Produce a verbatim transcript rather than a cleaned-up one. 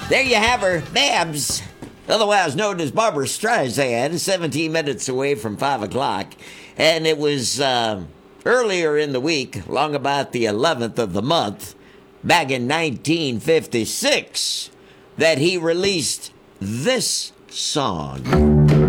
There you have her, Babs, otherwise known as Barbara Streisand, seventeen minutes away from five o'clock. And it was uh, earlier in the week, long about the eleventh of the month, back in nineteen fifty-six, that he released this song.